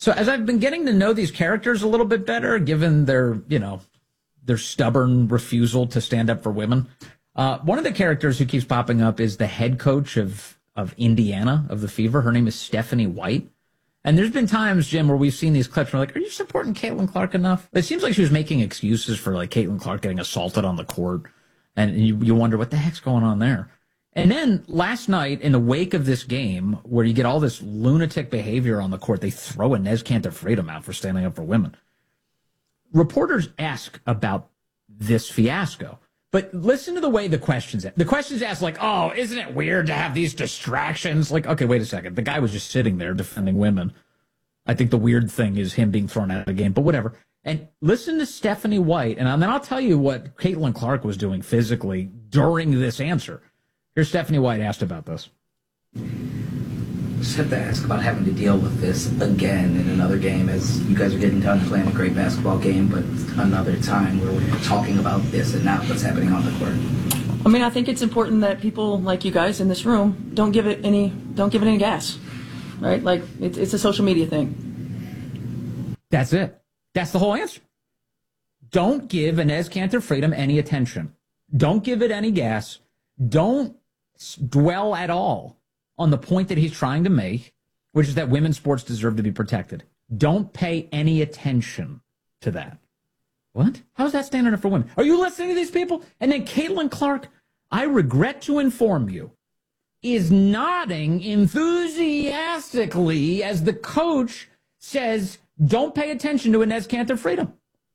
So as I've been getting to know these characters a little bit better, given their, their stubborn refusal to stand up for women, one of the characters who keeps popping up is the head coach of Indiana, of the Fever. Her name is Stephanie White. And there's been times, Jim, where we've seen these clips and we're like, are you supporting Caitlin Clark enough? It seems like she was making excuses for like Caitlin Clark getting assaulted on the court. And you wonder what the heck's going on there. And then last night, in the wake of this game, where you get all this lunatic behavior on the court, they throw a Nez Kanter Freedom out for standing up for women. Reporters ask about this fiasco. But listen to the way the questions ask like, oh, isn't it weird to have these distractions? Like, okay, wait a second. The guy was just sitting there defending women. I think the weird thing is him being thrown out of the game, but whatever. And listen to Stephanie White, and then I'll tell you what Caitlin Clark was doing physically during this answer. Here's Stephanie White asked about this. Just have to ask about having to deal with this again in another game, as you guys are getting done playing a great basketball game, but another time where we're talking about this and not what's happening on the court. I mean, I think it's important that people like you guys in this room don't give it any gas, right? Like it's a social media thing. That's it. That's the whole answer. Don't give Nez Kanter Freedom any attention. Don't give it any gas. Don't dwell at all on the point that he's trying to make, which is that women's sports deserve to be protected. Don't pay any attention to that. What? How's that standing up for women? Are you listening to these people? And then Caitlin Clark, I regret to inform you, is nodding enthusiastically as the coach says, don't pay attention to Nez Kanter Freedom.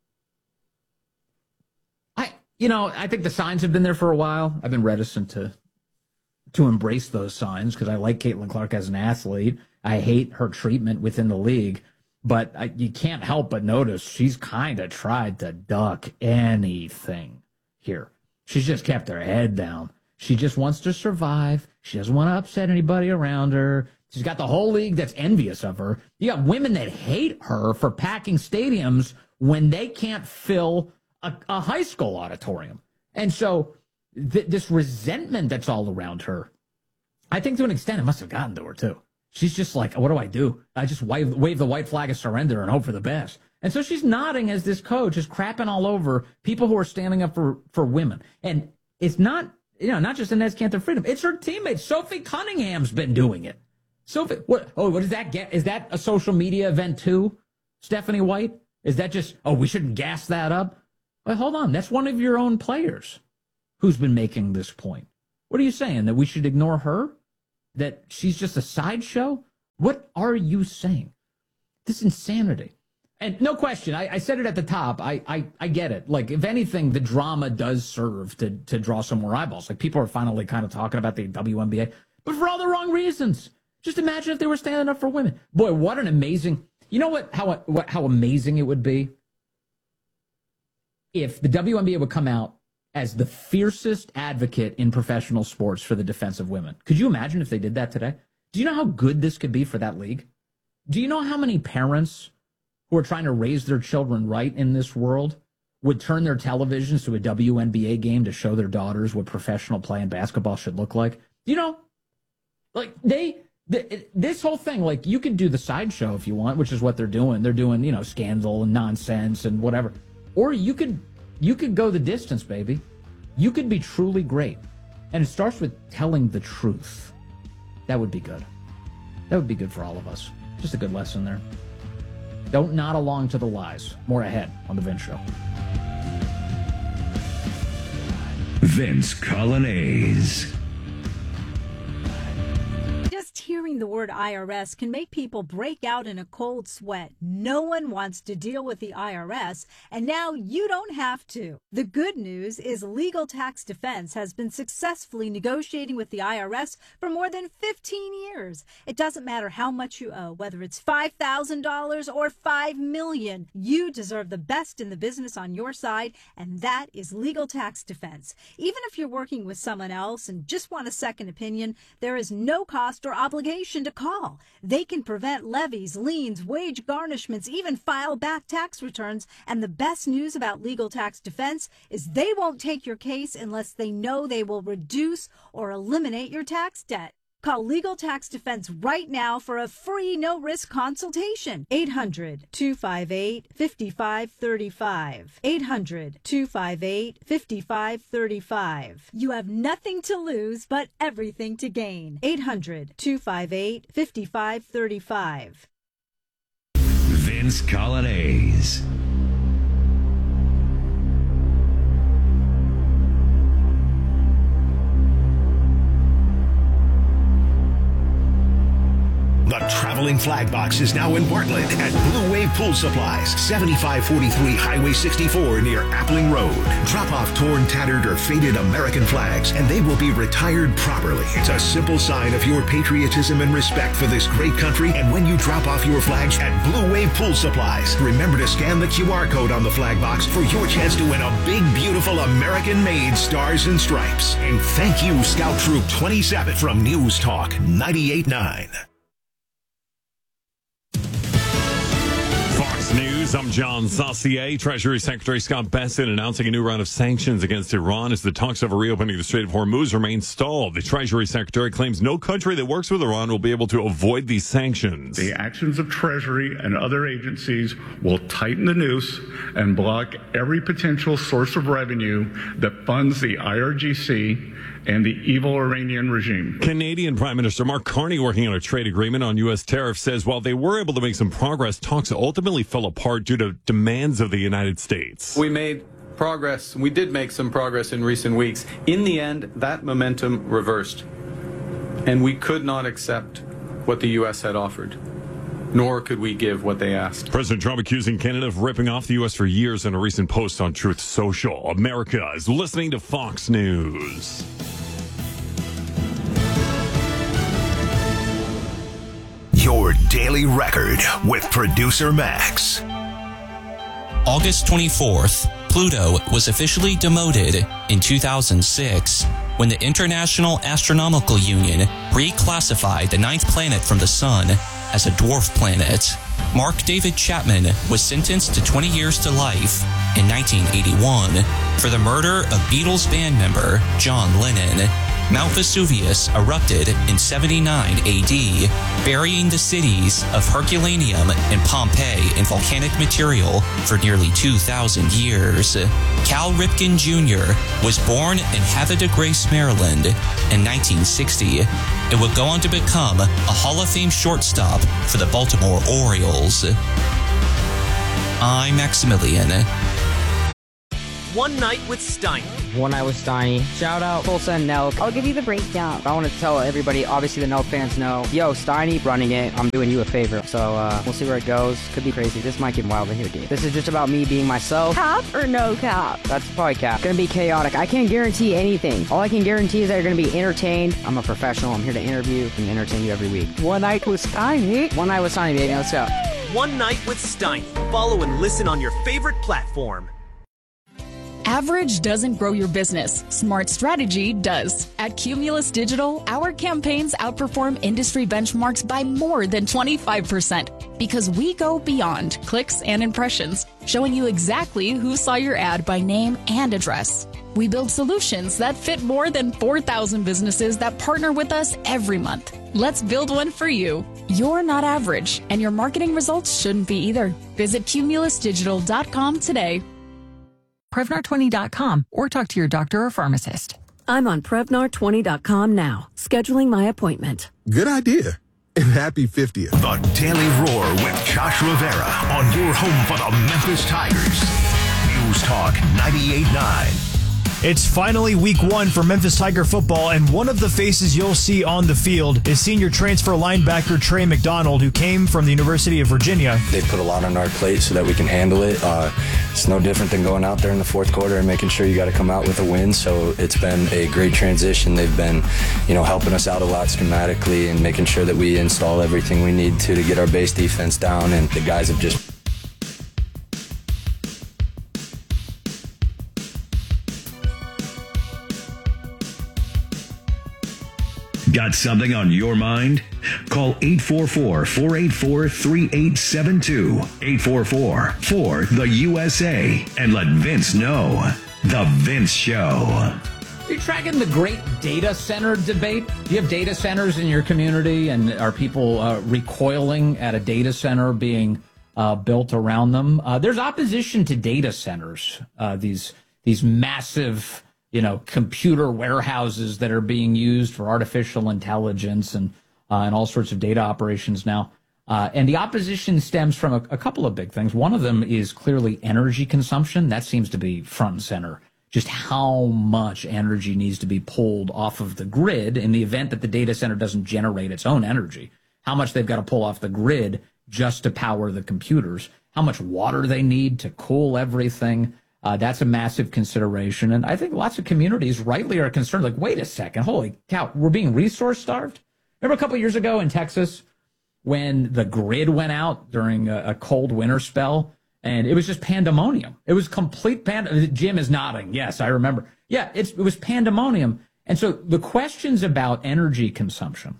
I think the signs have been there for a while. I've been reticent to embrace those signs because I like Caitlin Clark as an athlete. I hate her treatment within the league, but you can't help but notice she's kind of tried to duck anything here. She's just kept her head down. She just wants to survive. She doesn't want to upset anybody around her. She's got the whole league that's envious of her. You got women that hate her for packing stadiums when they can't fill a high school auditorium. And so this resentment that's all around her, I think to an extent it must have gotten to her too. She's just like, what do? I just wave the white flag of surrender and hope for the best. And so she's nodding as this coach is crapping all over people who are standing up for women. And it's not, not just Nez Kanter Freedom. It's her teammate. Sophie Cunningham's been doing it. Sophie, what does that get? Is that a social media event too, Stephanie White? Is that just, we shouldn't gas that up? Well, hold on. That's one of your own players who's been making this point. What are you saying? That we should ignore her? That she's just a sideshow? What are you saying? This insanity. And no question, I said it at the top. I get it. Like, if anything, the drama does serve to draw some more eyeballs. Like, people are finally kind of talking about the WNBA, but for all the wrong reasons. Just imagine if they were standing up for women. Boy, what an amazing... You know how amazing it would be if the WNBA would come out as the fiercest advocate in professional sports for the defense of women. Could you imagine if they did that today? Do you know how good this could be for that league? Do you know how many parents who are trying to raise their children right in this world would turn their televisions to a WNBA game to show their daughters what professional play in basketball should look like? Do you know? Like, this whole thing, like, you could do the sideshow if you want, which is what they're doing. They're doing, scandal and nonsense and whatever. Or you could go the distance, baby. You could be truly great. And it starts with telling the truth. That would be good. That would be good for all of us. Just a good lesson there. Don't nod along to the lies. More ahead on The Vince Show. Vince Coglianese. Hearing the word IRS can make people break out in a cold sweat. No one wants to deal with the IRS, and now you don't have to. The good news is Legal Tax Defense has been successfully negotiating with the IRS for more than 15 years. It doesn't matter how much you owe, whether it's $5,000 or $5 million. You deserve the best in the business on your side, and that is Legal Tax Defense. Even if you're working with someone else and just want a second opinion, there is no cost or obligation to call. They can prevent levies, liens, wage garnishments, even file back tax returns. And the best news about Legal Tax Defense is they won't take your case unless they know they will reduce or eliminate your tax debt. Call Legal Tax Defense right now for a free no-risk consultation. 800-258-5535. 800-258-5535. You have nothing to lose but everything to gain. 800-258-5535. Vince Colonnese. The Traveling Flag Box is now in Bartlett at Blue Wave Pool Supplies, 7543 Highway 64 near Appling Road. Drop off torn, tattered, or faded American flags, and they will be retired properly. It's a simple sign of your patriotism and respect for this great country. And when you drop off your flags at Blue Wave Pool Supplies, remember to scan the QR code on the flag box for your chance to win a big, beautiful American-made Stars and Stripes. And thank you, Scout Troop 27 from News Talk 98.9. Fox News, I'm John Saucier. Treasury Secretary Scott Bessent announcing a new round of sanctions against Iran as the talks over reopening the Strait of Hormuz remain stalled. The Treasury Secretary claims no country that works with Iran will be able to avoid these sanctions. The actions of Treasury and other agencies will tighten the noose and block every potential source of revenue that funds the IRGC and the evil Iranian regime. Canadian Prime Minister Mark Carney, working on a trade agreement on U.S. tariffs, says while they were able to make some progress, talks ultimately fell apart due to demands of the United States. We made progress. We did make some progress in recent weeks. In the end, that momentum reversed, and we could not accept what the U.S. had offered, nor could we give what they asked. President Trump accusing Canada of ripping off the U.S. for years in a recent post on Truth Social. America is listening to Fox News. Your daily record with producer Max. August 24th, Pluto was officially demoted in 2006 when the International Astronomical Union reclassified the ninth planet from the Sun as a dwarf planet. Mark David Chapman was sentenced to 20 years to life in 1981 for the murder of Beatles band member John Lennon. Mount Vesuvius erupted in 79 AD, burying the cities of Herculaneum and Pompeii in volcanic material for nearly 2,000 years. Cal Ripken Jr. was born in Havre de Grace, Maryland in 1960 and would go on to become a Hall of Fame shortstop for the Baltimore Orioles. I'm Maximilian. One Night with Steiny. One Night with Steiny. Shout out Tulsa and Nelk. I'll give you the breakdown. I want to tell everybody, obviously the Nelk fans know, yo, Steiny running it, I'm doing you a favor. So we'll see where it goes. Could be crazy. This might get wild in here, dude. This is just about me being myself. Cap or no cap? That's probably cap. Gonna be chaotic. I can't guarantee anything. All I can guarantee is that you're gonna be entertained. I'm a professional. I'm here to interview and entertain you every week. One Night with Steiny. One Night with Steiny, baby. Let's go. One Night with Steiny. Follow and listen on your favorite platform. Average doesn't grow your business. Smart strategy does. At Cumulus Digital, our campaigns outperform industry benchmarks by more than 25% because we go beyond clicks and impressions, showing you exactly who saw your ad by name and address. We build solutions that fit more than 4,000 businesses that partner with us every month. Let's build one for you. You're not average, and your marketing results shouldn't be either. Visit cumulusdigital.com today. Prevnar20.com or talk to your doctor or pharmacist. I'm on Prevnar20.com now, scheduling my appointment. Good idea. And happy 50th. The Daily Roar with Josh Rivera on your home for the Memphis Tigers. News Talk 98.9. It's finally week one for Memphis Tiger football, and one of the faces you'll see on the field is senior transfer linebacker Trey McDonald, who came from the University of Virginia. They put a lot on our plate so that we can handle it. It's no different than going out there in the fourth quarter and making sure you got to come out with a win, so it's been a great transition. They've been, helping us out a lot schematically and making sure that we install everything we need to get our base defense down, and the guys have just Got something on your mind? Call 844-484-3872. 844-4-THE-USA and let Vince know. The Vince Show. Are you tracking the great data center debate? Do you have data centers in your community, and are people recoiling at a data center being built around them? There's opposition to data centers, these massive, computer warehouses that are being used for artificial intelligence and all sorts of data operations now. And the opposition stems from a couple of big things. One of them is clearly energy consumption. That seems to be front and center. Just how much energy needs to be pulled off of the grid in the event that the data center doesn't generate its own energy. How much they've got to pull off the grid just to power the computers. How much water they need to cool everything. That's a massive consideration. And I think lots of communities rightly are concerned, like, wait a second, holy cow, we're being resource starved? Remember a couple of years ago in Texas when the grid went out during a cold winter spell? And it was just pandemonium. It was complete pandemonium. Jim is nodding. Yes, I remember. Yeah, it was pandemonium. And so the questions about energy consumption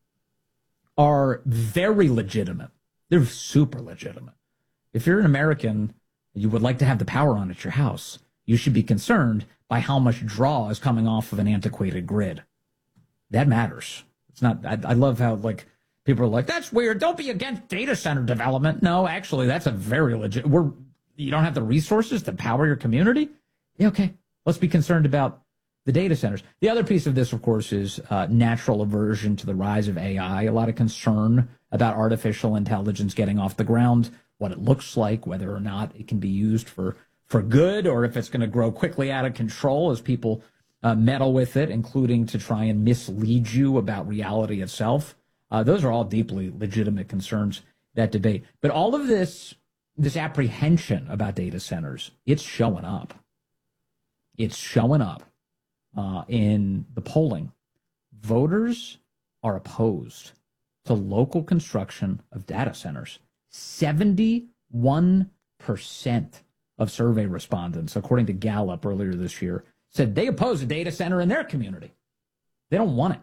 are very legitimate. They're super legitimate. If you're an American, you would like to have the power on at your house, you should be concerned by how much draw is coming off of an antiquated grid. That matters. It's not, I love how, like, people are like, that's weird. Don't be against data center development. No, actually, that's a very legit. You don't have the resources to power your community? Yeah, okay. Let's be concerned about the data centers. The other piece of this, of course, is natural aversion to the rise of AI. A lot of concern about artificial intelligence getting off the ground, what it looks like, whether or not it can be used for good, or if it's going to grow quickly out of control as people meddle with it, including to try and mislead you about reality itself. Those are all deeply legitimate concerns, that debate. But all of this apprehension about data centers, it's showing up. It's showing up in the polling. Voters are opposed to local construction of data centers. 71% of survey respondents, according to Gallup earlier this year, said they oppose a data center in their community. They don't want it.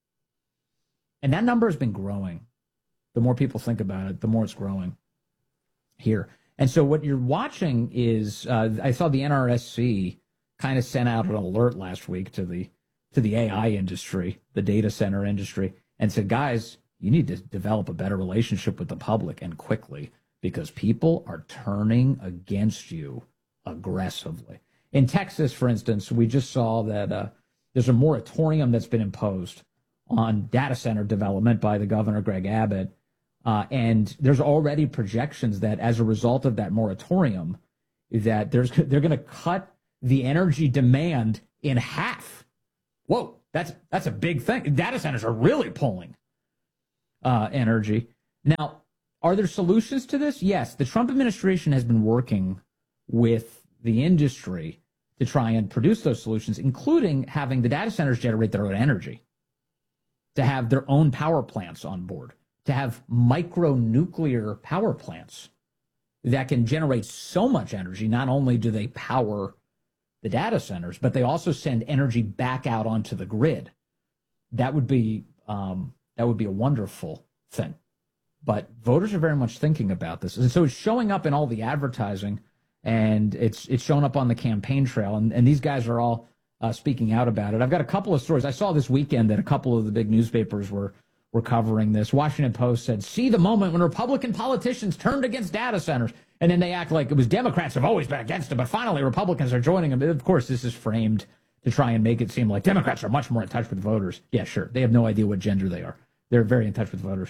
And that number has been growing. The more people think about it, the more it's growing here. And so what you're watching is, I saw the NRSC kind of sent out an alert last week to the AI industry, the data center industry, and said, guys, you need to develop a better relationship with the public, and quickly, because people are turning against you aggressively. In Texas, for instance, we just saw that there's a moratorium that's been imposed on data center development by the governor, Greg Abbott. And there's already projections that as a result of that moratorium, that they're going to cut the energy demand in half. Whoa, that's a big thing. Data centers are really pulling energy. Now, are there solutions to this? Yes, the Trump administration has been working with the industry to try and produce those solutions, including having the data centers generate their own energy, to have their own power plants on board, to have micronuclear power plants that can generate so much energy. Not only do they power the data centers, but they also send energy back out onto the grid. That would be a wonderful thing. But voters are very much thinking about this. And so it's showing up in all the advertising, and it's showing up on the campaign trail. And these guys are all speaking out about it. I've got a couple of stories. I saw this weekend that a couple of the big newspapers were covering this. Washington Post said, see the moment when Republican politicians turned against data centers. And then they act like it was Democrats have always been against it, but finally Republicans are joining them. Of course, this is framed to try and make it seem like Democrats are much more in touch with voters. Yeah, sure. They have no idea what gender they are. They're very in touch with voters.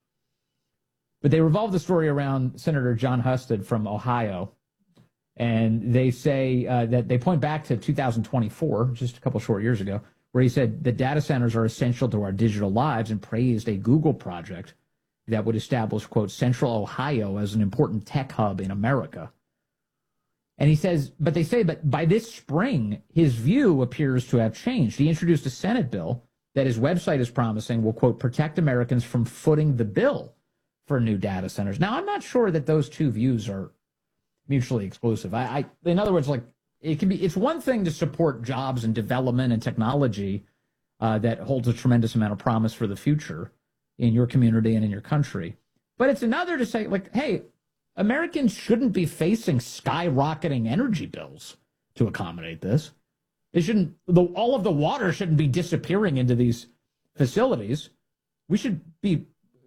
But they revolve the story around Senator John Husted from Ohio. And they say that they point back to 2024, just a couple short years ago, where he said that data centers are essential to our digital lives, and praised a Google project that would establish, quote, Central Ohio as an important tech hub in America. And he says, but by this spring, his view appears to have changed. He introduced a Senate bill that his website is promising will, quote, protect Americans from footing the bill for new data centers. Now, I'm not sure that those two views are mutually exclusive. In other words, like, it's one thing to support jobs and development and technology that holds a tremendous amount of promise for the future in your community and in your country. But it's another to say, like, hey, Americans shouldn't be facing skyrocketing energy bills to accommodate this. It shouldn't. All of the water shouldn't be disappearing into these facilities. We should be,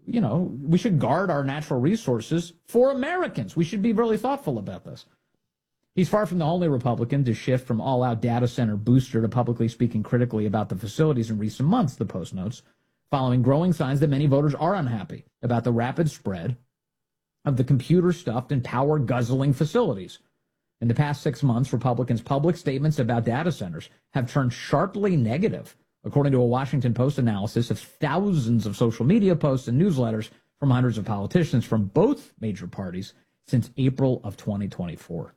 we should guard our natural resources for Americans. We should be really thoughtful about this. He's far from the only Republican to shift from all-out data center booster to publicly speaking critically about the facilities in recent months, the Post notes, following growing signs that many voters are unhappy about the rapid spread of the computer-stuffed and power-guzzling facilities. In the past 6 months, Republicans' public statements about data centers have turned sharply negative, according to a Washington Post analysis of thousands of social media posts and newsletters from hundreds of politicians from both major parties since April of 2024.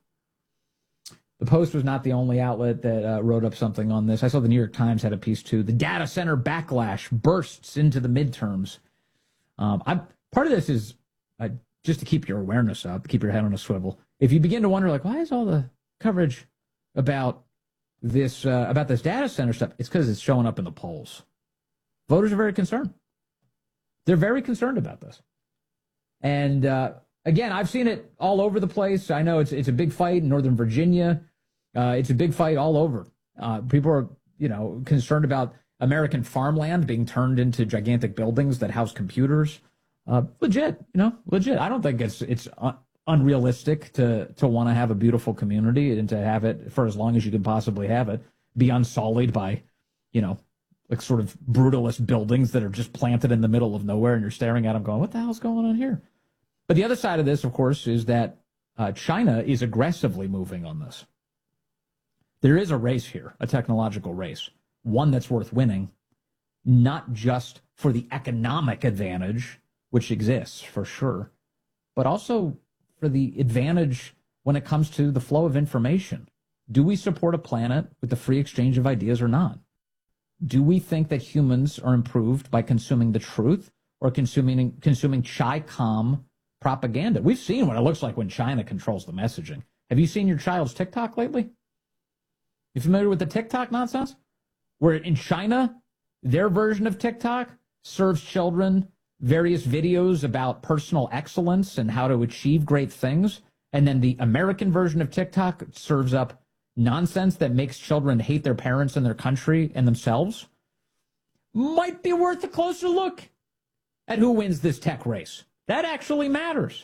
The Post was not the only outlet that wrote up something on this. I saw the New York Times had a piece too. The data center backlash bursts into the midterms. Part of this is just to keep your awareness up, keep your head on a swivel. If you begin to wonder, like, why is all the coverage about this data center stuff? It's because it's showing up in the polls. Voters are very concerned. They're very concerned about this. And again, I've seen it all over the place. I know it's a big fight in Northern Virginia. It's a big fight all over. People are, concerned about American farmland being turned into gigantic buildings that house computers. Legit. I don't think it's unrealistic to want to have a beautiful community and to have it for as long as you can possibly have it, be unsullied by, like sort of brutalist buildings that are just planted in the middle of nowhere, and you're staring at them going, what the hell's going on here? But the other side of this, of course, is that China is aggressively moving on this. There is a race here, a technological race, one that's worth winning, not just for the economic advantage, which exists for sure, but also for the advantage when it comes to the flow of information. Do we support a planet with the free exchange of ideas or not? Do we think that humans are improved by consuming the truth or consuming Chi-Com propaganda? We've seen what it looks like when China controls the messaging. Have you seen your child's TikTok lately? You familiar with the TikTok nonsense? Where in China, their version of TikTok serves children various videos about personal excellence and how to achieve great things. And then the American version of TikTok serves up nonsense that makes children hate their parents and their country and themselves. Might be worth a closer look at who wins this tech race. That actually matters.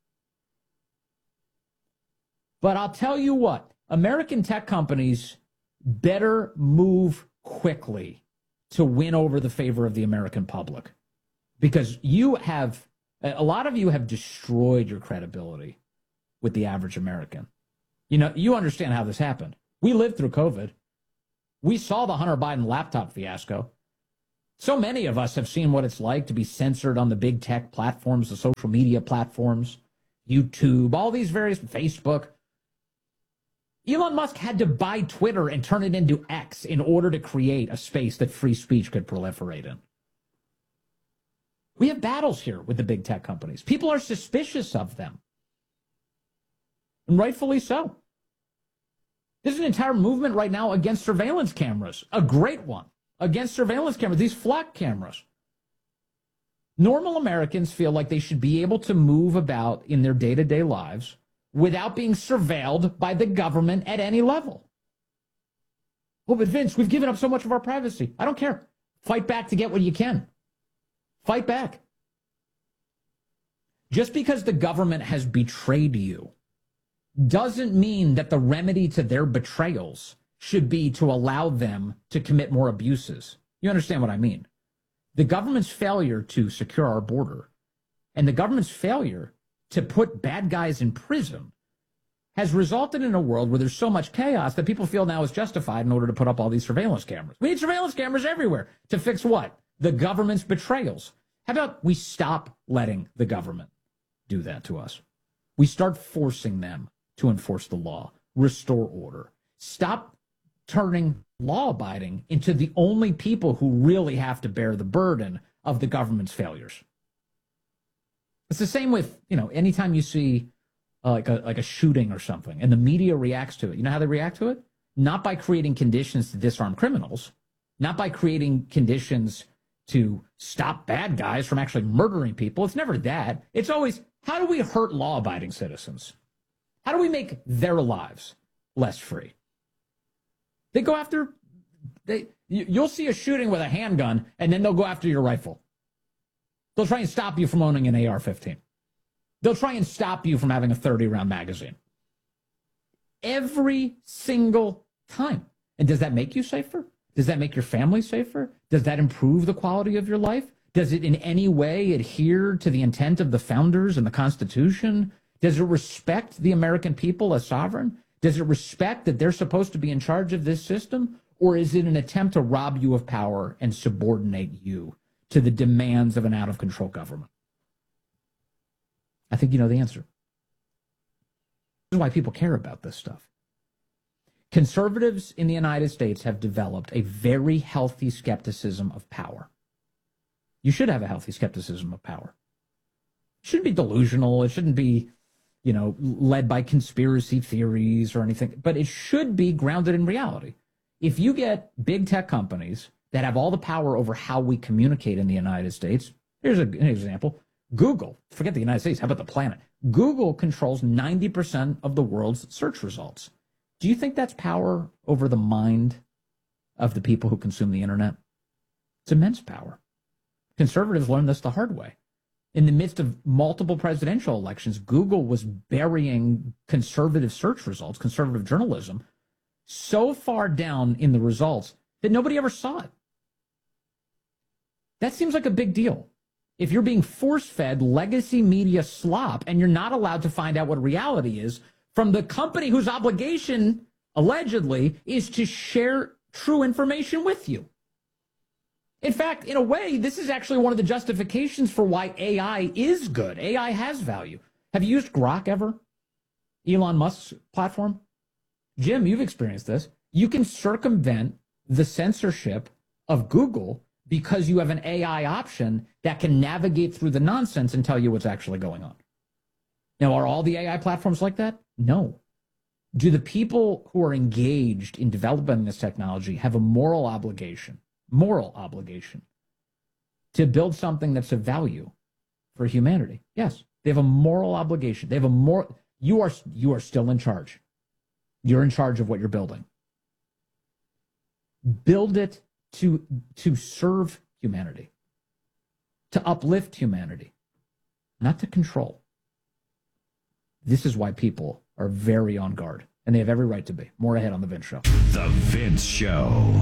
But I'll tell you what, American tech companies better move quickly to win over the favor of the American public. Because a lot of you have destroyed your credibility with the average American. You understand how this happened. We lived through COVID. We saw the Hunter Biden laptop fiasco. So many of us have seen what it's like to be censored on the big tech platforms, the social media platforms, YouTube, all these various, Facebook. Elon Musk had to buy Twitter and turn it into X in order to create a space that free speech could proliferate in. We have battles here with the big tech companies. People are suspicious of them. And rightfully so. There's an entire movement right now against surveillance cameras. A great one. Against surveillance cameras, these flock cameras. Normal Americans feel like they should be able to move about in their day-to-day lives without being surveilled by the government at any level. Oh, but Vince, we've given up so much of our privacy. I don't care. Fight back to get what you can. Fight back. Just because the government has betrayed you doesn't mean that the remedy to their betrayals should be to allow them to commit more abuses. You understand what I mean? The government's failure to secure our border and the government's failure to put bad guys in prison has resulted in a world where there's so much chaos that people feel now is justified in order to put up all these surveillance cameras. We need surveillance cameras everywhere to fix what? The government's betrayals. How about we stop letting the government do that to us? We start forcing them to enforce the law, restore order. Stop turning law-abiding into the only people who really have to bear the burden of the government's failures. It's the same with, anytime you see like a shooting or something and the media reacts to it. You know how they react to it? Not by creating conditions to disarm criminals, not by creating conditions to stop bad guys from actually murdering people. It's never that. It's always, how do we hurt law-abiding citizens? How do we make their lives less free? They go after, you'll see a shooting with a handgun, and then they'll go after your rifle. They'll try and stop you from owning an AR-15. They'll try and stop you from having a 30-round magazine. Every single time. And does that make you safer? Does that make your family safer? Does that improve the quality of your life? Does it in any way adhere to the intent of the founders and the Constitution? Does it respect the American people as sovereign? Does it respect that they're supposed to be in charge of this system? Or is it an attempt to rob you of power and subordinate you to the demands of an out-of-control government? I think you know the answer. This is why people care about this stuff. Conservatives in the United States have developed a very healthy skepticism of power. You should have a healthy skepticism of power. It shouldn't be delusional. It shouldn't be, led by conspiracy theories or anything, but it should be grounded in reality. If you get big tech companies that have all the power over how we communicate in the United States, here's an example. Google, forget the United States, how about the planet? Google controls 90% of the world's search results. Do you think that's power over the mind of the people who consume the internet? It's immense power. Conservatives learned this the hard way. In the midst of multiple presidential elections, Google was burying conservative search results, conservative journalism, so far down in the results that nobody ever saw it. That seems like a big deal. If you're being force-fed legacy media slop and you're not allowed to find out what reality is from the company whose obligation, allegedly, is to share true information with you. In fact, in a way, this is actually one of the justifications for why AI is good. AI has value. Have you used Grok ever? Elon Musk's platform? Jim, you've experienced this. You can circumvent the censorship of Google because you have an AI option that can navigate through the nonsense and tell you what's actually going on. Now, are all the AI platforms like that? No. Do the people who are engaged in developing this technology have a moral obligation to build something that's of value for humanity? Yes, they have a moral obligation. They have you are still in charge. You're in charge of what you're building. Build it to serve humanity, to uplift humanity, not to control. This is why people are very on guard, and they have every right to be. More ahead on The Vince Show. The Vince Show.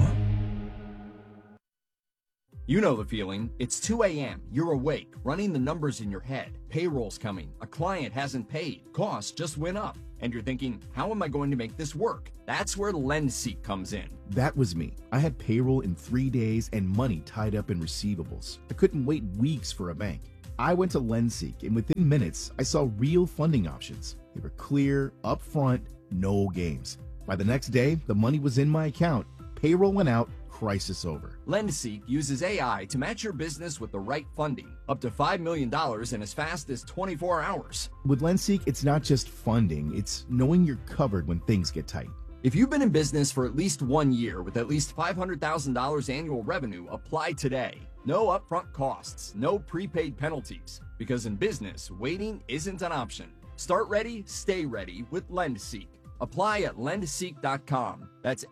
You know the feeling. It's 2 a.m. You're awake, running the numbers in your head. Payroll's coming. A client hasn't paid. Costs just went up. And you're thinking, how am I going to make this work? That's where LendSeek comes in. That was me. I had payroll in 3 days and money tied up in receivables. I couldn't wait weeks for a bank. I went to LendSeek, and within minutes, I saw real funding options. They were clear, upfront, no games. By the next day, the money was in my account. Payroll went out. Crisis over. LendSeek uses AI to match your business with the right funding, up to $5 million in as fast as 24 hours. With LendSeek, it's not just funding, it's knowing you're covered when things get tight. If you've been in business for at least 1 year with at least $500,000 annual revenue, apply today. No upfront costs, no prepaid penalties, because in business, waiting isn't an option. Start ready, stay ready with LendSeek. Apply at lendseek.com. That's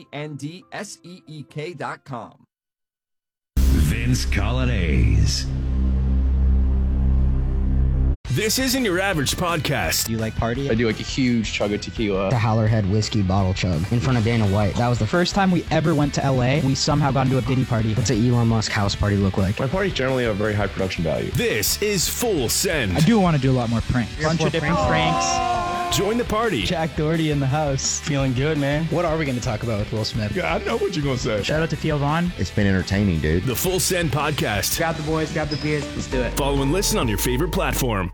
LENDSEEK.com. Vince Colonnese. This isn't your average podcast. Do you like party? I do like a huge chug of tequila. The Howlerhead whiskey bottle chug in front of Dana White. That was the first time we ever went to LA. We somehow got into a Diddy party. What's an Elon Musk house party look like? My parties generally have a very high production value. This is Full Send. I do want to do a lot more pranks. A bunch of different pranks. Join the party. Jack Doherty in the house. Feeling good, man. What are we going to talk about with Will Smith? Yeah, I know what you're going to say. Shout out to Theo Vaughn. It's been entertaining, dude. The Full Send podcast. Grab the boys, grab the beers. Let's do it. Follow and listen on your favorite platform.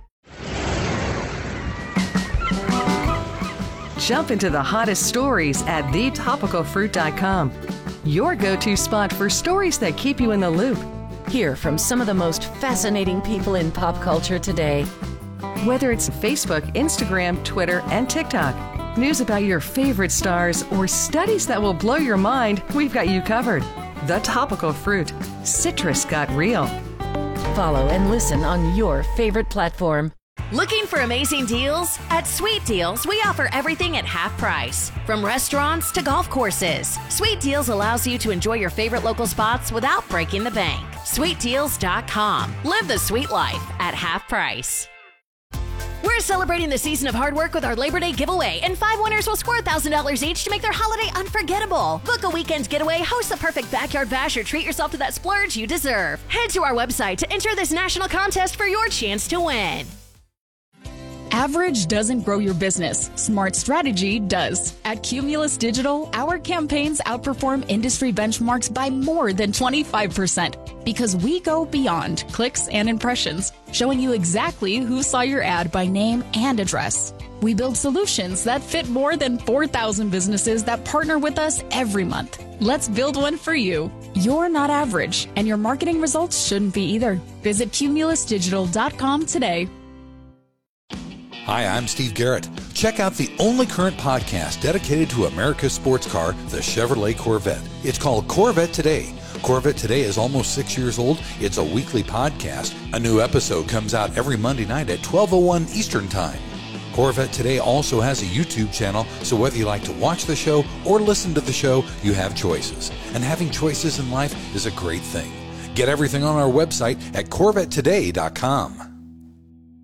Jump into the hottest stories at thetopicalfruit.com. Your go-to spot for stories that keep you in the loop. Hear from some of the most fascinating people in pop culture today. Whether it's Facebook, Instagram, Twitter, and TikTok, news about your favorite stars, or studies that will blow your mind, we've got you covered. The Topical Fruit. Citrus got real. Follow and listen on your favorite platform. Looking for amazing deals? At Sweet Deals, we offer everything at half price. From restaurants to golf courses, Sweet Deals allows you to enjoy your favorite local spots without breaking the bank. SweetDeals.com. Live the sweet life at half price. We're celebrating the season of hard work with our Labor Day giveaway, and 5 winners will score $1,000 each to make their holiday unforgettable. Book a weekend getaway, host the perfect backyard bash, or treat yourself to that splurge you deserve. Head to our website to enter this national contest for your chance to win. Average doesn't grow your business. Smart strategy does. At Cumulus Digital, our campaigns outperform industry benchmarks by more than 25% because we go beyond clicks and impressions, showing you exactly who saw your ad by name and address. We build solutions that fit more than 4,000 businesses that partner with us every month. Let's build one for you. You're not average, and your marketing results shouldn't be either. Visit cumulusdigital.com today. Hi, I'm Steve Garrett. Check out the only current podcast dedicated to America's sports car, the Chevrolet Corvette. It's called Corvette Today. Corvette Today is almost 6 years old. It's a weekly podcast. A new episode comes out every Monday night at 12:01 Eastern Time. Corvette Today also has a YouTube channel, so whether you like to watch the show or listen to the show, you have choices. And having choices in life is a great thing. Get everything on our website at CorvetteToday.com.